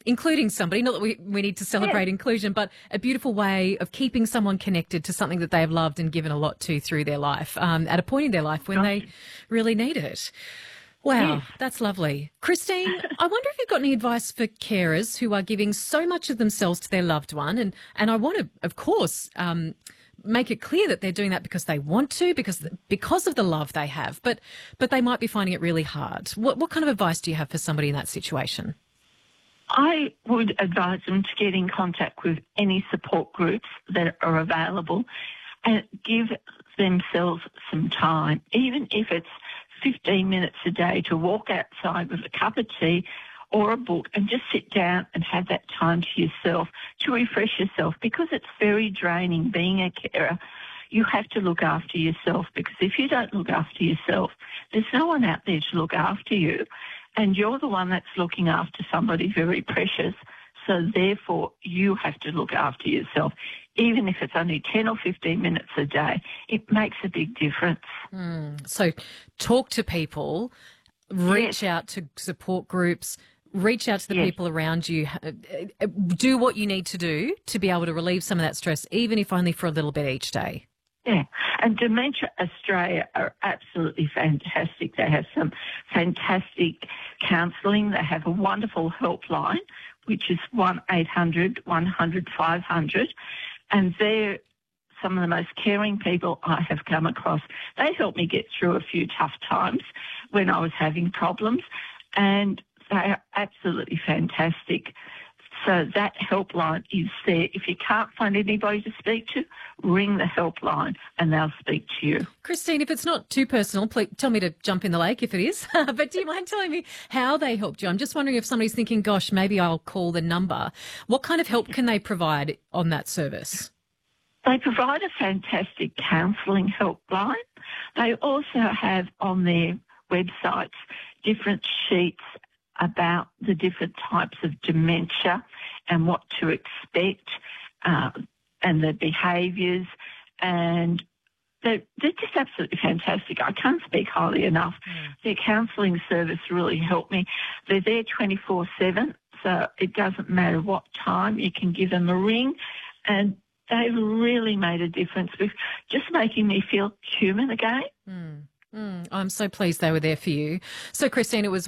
including somebody, not that we need to celebrate inclusion, but a beautiful way of keeping someone connected to something that they have loved and given a lot to through their life at a point in their life when they really need it. Wow, that's lovely. Christine, I wonder if you've got any advice for carers who are giving so much of themselves to their loved one. And I want to, of course, make it clear that they're doing that because they want to, because of the love they have, but they might be finding it really hard. What kind of advice do you have for somebody in that situation? I would advise them to get in contact with any support groups that are available and give themselves some time, even if it's 15 minutes a day, to walk outside with a cup of tea or a book and just sit down and have that time to yourself to refresh yourself, because it's very draining being a carer. You have to look after yourself, because if you don't look after yourself, there's no one out there to look after you, and you're the one that's looking after somebody very precious. So therefore, you have to look after yourself. Even if it's only 10 or 15 minutes a day, it makes a big difference. So talk to people, reach out to support groups, reach out to the people around you, do what you need to do to be able to relieve some of that stress, even if only for a little bit each day. Yeah, and Dementia Australia are absolutely fantastic. They have some fantastic counselling. They have a wonderful helpline, which is 1-800-100-500, and they're some of the most caring people I have come across. They helped me get through a few tough times when I was having problems, and they are absolutely fantastic. So that helpline is there. If you can't find anybody to speak to, ring the helpline and they'll speak to you. Christine, if it's not too personal, please tell me to jump in the lake if it is. But do you mind telling me how they helped you? I'm just wondering if somebody's thinking, gosh, maybe I'll call the number. What kind of help can they provide on that service? They provide a fantastic counselling helpline. They also have on their websites different sheets about the different types of dementia and what to expect, and the behaviours, and they're just absolutely fantastic. I can't speak highly enough. Their counselling service really helped me. They're there 24/7, so it doesn't matter what time. You can give them a ring, and they've really made a difference with just making me feel human again. I'm so pleased they were there for you. So, Christine, it was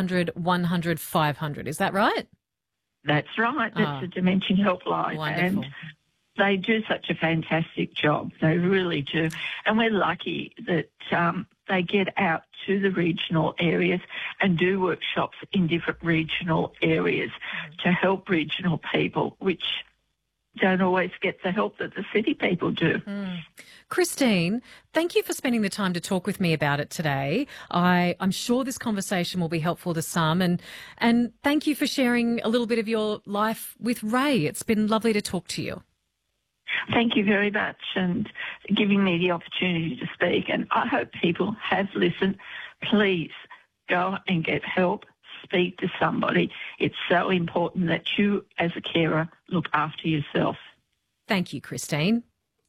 1-800-100-500. Is that right? That's right. That's the Dementia Helpline. Wonderful. And they do such a fantastic job. They really do. And we're lucky that they get out to the regional areas and do workshops in different regional areas to help regional people, which don't always get the help that the city people do. Christine, thank you for spending the time to talk with me about it today. I'm sure this conversation will be helpful to some, and thank you for sharing a little bit of your life with Ray. It's been lovely to talk to you. Thank you very much, and giving me the opportunity to speak. And I hope people have listened. Please go and get help. Speak to somebody. It's so important that you, as a carer, look after yourself. Thank you, Christine.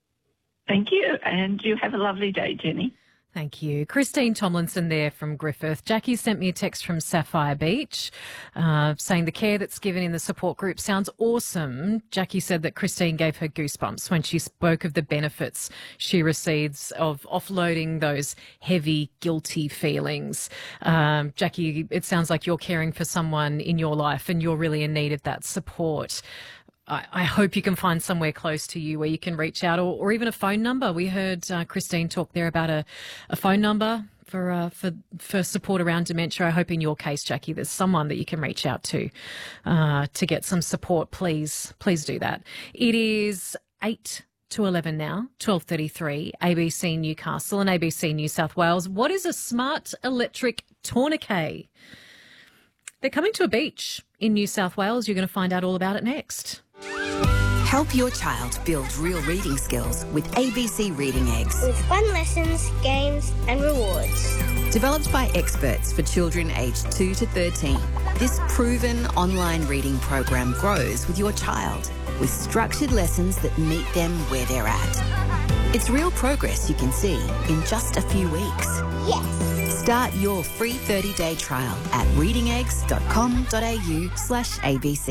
Thank you, and you have a lovely day, Jenny. Thank you. Christine Tomlinson there from Griffith. Jackie sent me a text from Sapphire Beach saying the care that's given in the support group sounds awesome. Jackie said that Christine gave her goosebumps when she spoke of the benefits she receives of offloading those heavy, guilty feelings. Jackie, it sounds like you're caring for someone in your life and you're really in need of that support. I hope you can find somewhere close to you where you can reach out, or even a phone number. We heard Christine talk there about a phone number for support around dementia. I hope in your case, Jackie, there's someone that you can reach out to get some support. Please do that. It is 8 to 11 now, 12:33, ABC Newcastle and ABC New South Wales. What is a smart electric tourniquet? They're coming to a beach in New South Wales. You're going to find out all about it next. Help your child build real reading skills with ABC Reading Eggs. With fun lessons, games and rewards. Developed by experts for children aged 2 to 13, this proven online reading program grows with your child with structured lessons that meet them where they're at. It's real progress you can see in just a few weeks. Yes. Start your free 30-day trial at readingeggs.com.au/ABC.